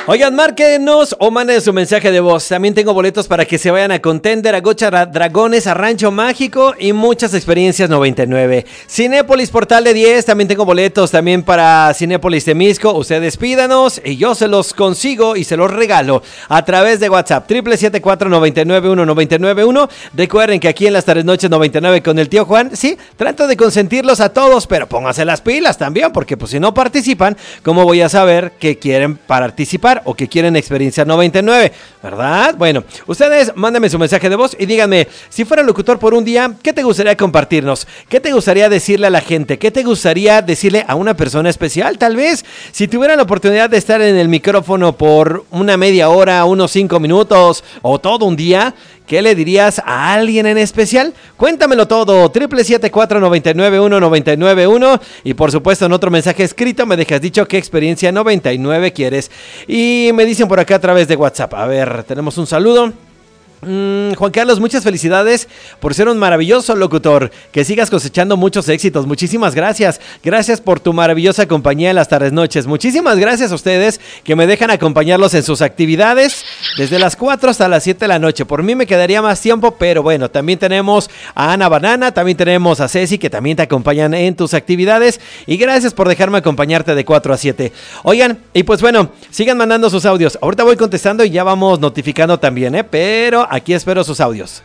Oigan, márquenos o manden su mensaje de voz. También tengo boletos para que se vayan a Contender, a Gocha Dragones, a Rancho Mágico y muchas experiencias 99. Cinépolis Portal de 10, también tengo boletos también para Cinépolis Temisco. Ustedes pídanos y yo se los consigo y se los regalo a través de WhatsApp. 774-991-991. Recuerden que aquí en las tardes noches 99 con el tío Juan, sí, trato de consentirlos a todos, pero pónganse las pilas también, porque pues si no participan, ¿cómo voy a saber que quieren participar o que quieren experiencia 99? ¿Verdad? Bueno, ustedes mándenme su mensaje de voz y díganme, si fuera locutor por un día, ¿qué te gustaría compartirnos? ¿Qué te gustaría decirle a la gente? ¿Qué te gustaría decirle a una persona especial? Tal vez, si tuvieran la oportunidad de estar en el micrófono por una media hora, unos 5 minutos o todo un día, ¿qué le dirías a alguien en especial? Cuéntamelo todo, 774-991-991. Y por supuesto en otro mensaje escrito me dejas dicho qué experiencia 99 quieres. Y me dicen por acá a través de WhatsApp. A ver, tenemos un saludo. Juan Carlos, muchas felicidades por ser un maravilloso locutor. Que sigas cosechando muchos éxitos. Muchísimas gracias. Gracias por tu maravillosa compañía en las tardes noches. Muchísimas gracias a ustedes que me dejan acompañarlos en sus actividades desde las 4 hasta las 7 de la noche. Por mí me quedaría más tiempo, pero bueno, también tenemos a Ana Banana, también tenemos a Ceci que también te acompañan en tus actividades. Y gracias por dejarme acompañarte de 4 a 7. Oigan, y pues bueno, sigan mandando sus audios. Ahorita voy contestando y ya vamos notificando también, pero aquí espero sus audios.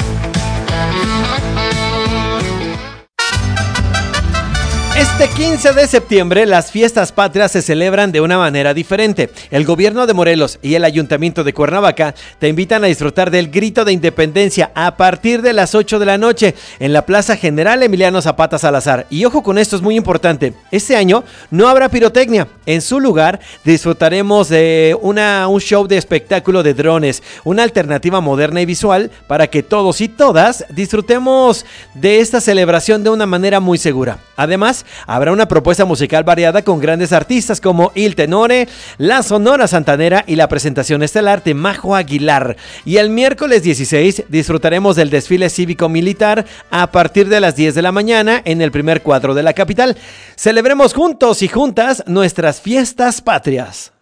Este 15 de septiembre las fiestas patrias se celebran de una manera diferente. El gobierno de Morelos y el ayuntamiento de Cuernavaca te invitan a disfrutar del grito de independencia a partir de las 8 de la noche en la Plaza General Emiliano Zapata Salazar. Y ojo con esto, es muy importante. Este año no habrá pirotecnia. En su lugar disfrutaremos de un show de espectáculo de drones, una alternativa moderna y visual para que todos y todas disfrutemos de esta celebración de una manera muy segura. Además, habrá una propuesta musical variada con grandes artistas como Il Tenore, la Sonora Santanera y la presentación estelar de Majo Aguilar. Y el miércoles 16 disfrutaremos del desfile cívico-militar a partir de las 10 de la mañana en el primer cuadro de la capital. Celebremos juntos y juntas nuestras fiestas patrias.